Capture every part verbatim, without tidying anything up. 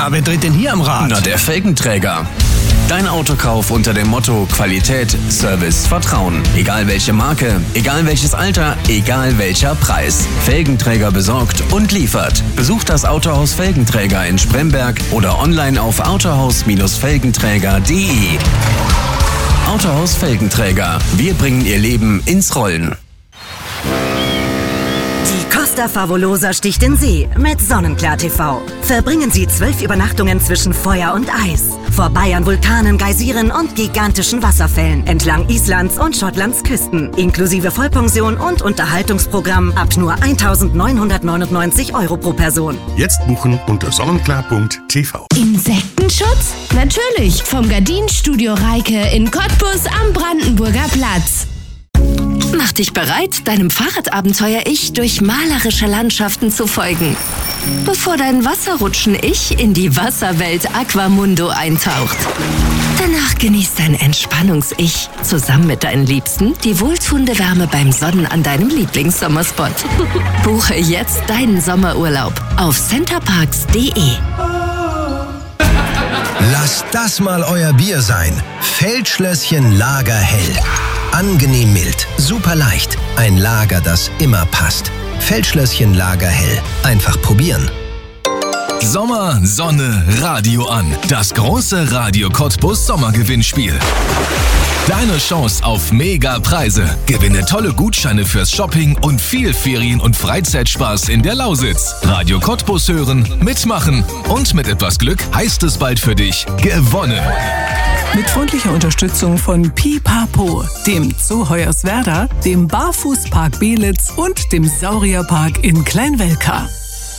Ja, wer dreht denn hier am Rad? Na, der Felgenträger. Dein Autokauf unter dem Motto Qualität, Service, Vertrauen. Egal welche Marke, egal welches Alter, egal welcher Preis. Felgenträger besorgt und liefert. Besucht das Autohaus Felgenträger in Spremberg oder online auf autohaus Felgenträger punkt de. Autohaus Felgenträger. Wir bringen Ihr Leben ins Rollen. Die Costa Favolosa sticht in See mit Sonnenklar T V. Verbringen Sie zwölf Übernachtungen zwischen Feuer und Eis. Vorbei an Vulkanen, Geysiren und gigantischen Wasserfällen entlang Islands und Schottlands Küsten. Inklusive Vollpension und Unterhaltungsprogramm ab nur eintausendneunhundertneunundneunzig Euro pro Person. Jetzt buchen unter sonnenklar punkt t v. Insektenschutz? Natürlich. Vom Gardinenstudio Reike in Cottbus am Brandenburger Platz. Mach dich bereit, deinem Fahrradabenteuer-Ich durch malerische Landschaften zu folgen. Bevor dein Wasserrutschen-Ich in die Wasserwelt Aquamundo eintaucht. Danach genießt dein Entspannungs-Ich zusammen mit deinen Liebsten die wohltuende Wärme beim Sonnen an deinem Lieblingssommerspot. Buche jetzt deinen Sommerurlaub auf centerparks punkt de. Lasst das mal euer Bier sein. Feldschlösschen Lagerhell. Angenehm mild, super leicht. Ein Lager, das immer passt. Feldschlösschen Lagerhell. Einfach probieren. Sommer, Sonne, Radio an. Das große Radio Cottbus Sommergewinnspiel. Deine Chance auf Mega-Preise. Gewinne tolle Gutscheine fürs Shopping und viel Ferien- und Freizeitspaß in der Lausitz. Radio Cottbus hören, mitmachen und mit etwas Glück heißt es bald für dich gewonnen. Mit freundlicher Unterstützung von Pipapo, dem Zoo Hoyerswerda, dem Barfußpark Belitz und dem Saurierpark in Kleinwelka.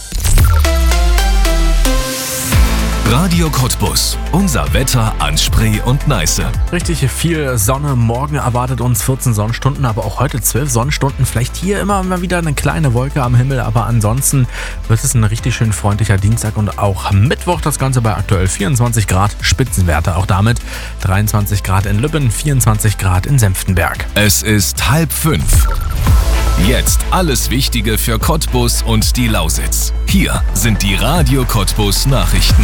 Radio Cottbus. Unser Wetter an Spree und Neiße. Richtig viel Sonne. Morgen erwartet uns vierzehn Sonnenstunden, aber auch heute zwölf Sonnenstunden. Vielleicht hier immer mal wieder eine kleine Wolke am Himmel, aber ansonsten wird es ein richtig schön freundlicher Dienstag und auch Mittwoch. Das Ganze bei aktuell vierundzwanzig Grad, Spitzenwerte auch damit. dreiundzwanzig Grad in Lübben, vierundzwanzig Grad in Senftenberg. Es ist halb fünf. Jetzt alles Wichtige für Cottbus und die Lausitz. Hier sind die Radio Cottbus Nachrichten.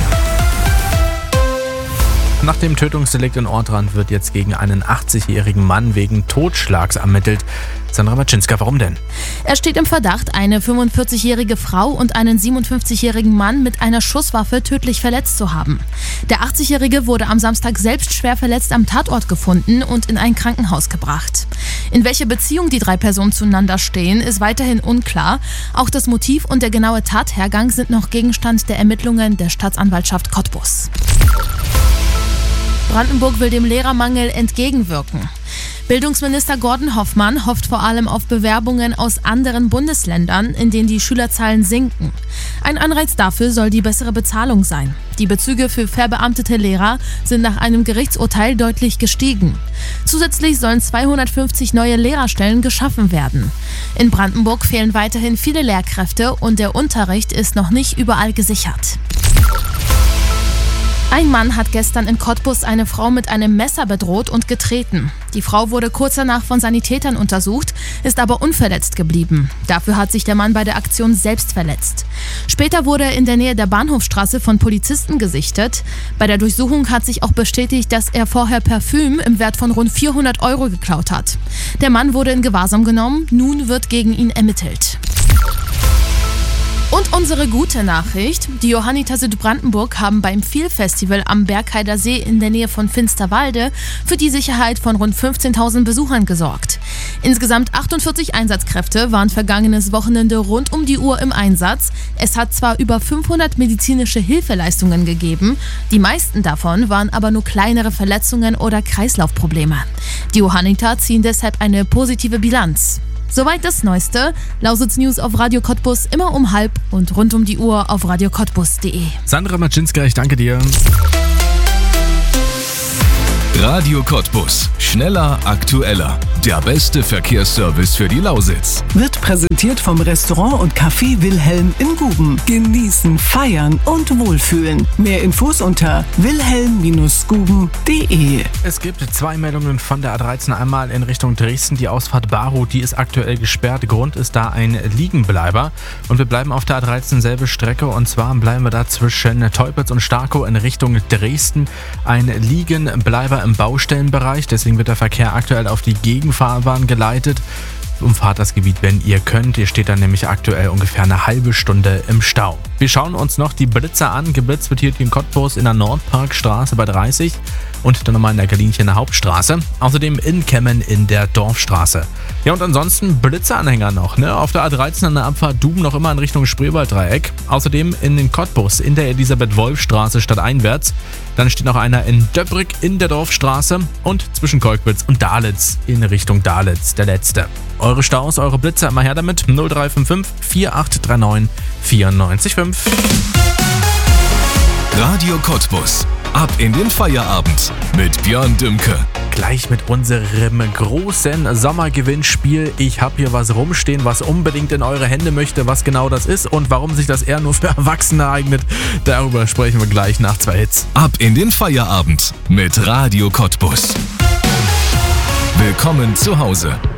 Nach dem Tötungsdelikt in Ortrand wird jetzt gegen einen achtzigjährigen Mann wegen Totschlags ermittelt. Sandra Maczynska, warum denn? Er steht im Verdacht, eine fünfundvierzigjährige Frau und einen siebenundfünfzigjährigen Mann mit einer Schusswaffe tödlich verletzt zu haben. Der achtzigjährige wurde am Samstag selbst schwer verletzt am Tatort gefunden und in ein Krankenhaus gebracht. In welche Beziehung die drei Personen zueinander stehen, ist weiterhin unklar. Auch das Motiv und der genaue Tathergang sind noch Gegenstand der Ermittlungen der Staatsanwaltschaft Cottbus. Brandenburg will dem Lehrermangel entgegenwirken. Bildungsminister Gordon Hoffmann hofft vor allem auf Bewerbungen aus anderen Bundesländern, in denen die Schülerzahlen sinken. Ein Anreiz dafür soll die bessere Bezahlung sein. Die Bezüge für verbeamtete Lehrer sind nach einem Gerichtsurteil deutlich gestiegen. Zusätzlich sollen zweihundertfünfzig neue Lehrerstellen geschaffen werden. In Brandenburg fehlen weiterhin viele Lehrkräfte und der Unterricht ist noch nicht überall gesichert. Ein Mann hat gestern in Cottbus eine Frau mit einem Messer bedroht und getreten. Die Frau wurde kurz danach von Sanitätern untersucht, ist aber unverletzt geblieben. Dafür hat sich der Mann bei der Aktion selbst verletzt. Später wurde er in der Nähe der Bahnhofstraße von Polizisten gesichtet. Bei der Durchsuchung hat sich auch bestätigt, dass er vorher Parfüm im Wert von rund vierhundert Euro geklaut hat. Der Mann wurde in Gewahrsam genommen, nun wird gegen ihn ermittelt. Und unsere gute Nachricht, die Johanniter Südbrandenburg haben beim Feel-Festival am Bergheider See in der Nähe von Finsterwalde für die Sicherheit von rund fünfzehntausend Besuchern gesorgt. Insgesamt achtundvierzig Einsatzkräfte waren vergangenes Wochenende rund um die Uhr im Einsatz. Es hat zwar über fünfhundert medizinische Hilfeleistungen gegeben, die meisten davon waren aber nur kleinere Verletzungen oder Kreislaufprobleme. Die Johanniter ziehen deshalb eine positive Bilanz. Soweit das Neueste. Lausitz News auf Radio Cottbus immer um halb und rund um die Uhr auf radio cottbus punkt de. Sandra Maczynska, ich danke dir. Radio Cottbus. Schneller, aktueller. der beste Verkehrsservice für die Lausitz. Wird präsentiert vom Restaurant und Café Wilhelm in Guben. Genießen, feiern und wohlfühlen. Mehr Infos unter wilhelm Bindestrich guben punkt de. Es gibt zwei Meldungen von der A dreizehn. Einmal in Richtung Dresden. Die Ausfahrt Barrow, die ist aktuell gesperrt. Grund ist da ein Liegenbleiber. Und wir bleiben auf der A dreizehn selbe Strecke. Und zwar bleiben wir da zwischen Teupitz und Starkow in Richtung Dresden. Ein Liegenbleiber im Baustellenbereich. Deswegen wird der Verkehr aktuell auf die Gegenfahrbahn geleitet. Umfahrt das Gebiet, wenn ihr könnt. Ihr steht dann nämlich aktuell ungefähr eine halbe Stunde im Stau. Wir schauen uns noch die Blitzer an. Geblitzt wird hier in Cottbus in der Nordparkstraße bei dreißig und dann nochmal in der Galinchener Hauptstraße. Außerdem in Kemmen in der Dorfstraße. Ja, und ansonsten Blitzeranhänger noch, ne? Auf der A dreizehn an der Abfahrt Duben noch immer in Richtung Spreewalddreieck. Außerdem in den Cottbus in der Elisabeth-Wolf-Straße stadteinwärts. Dann steht noch einer in Döbrick in der Dorfstraße und zwischen Kolkwitz und Dalitz in Richtung Dalitz, der letzte. Eure Staus, eure Blitzer, immer her damit. null drei fünf fünf vier acht drei neun vier neun fünf. Radio Cottbus. Ab in den Feierabend mit Björn Dümke. Gleich mit unserem großen Sommergewinnspiel. Ich habe hier was rumstehen, was unbedingt in eure Hände möchte, was genau das ist und warum sich das eher nur für Erwachsene eignet. Darüber sprechen wir gleich nach zwei Hits. Ab in den Feierabend mit Radio Cottbus. Willkommen zu Hause.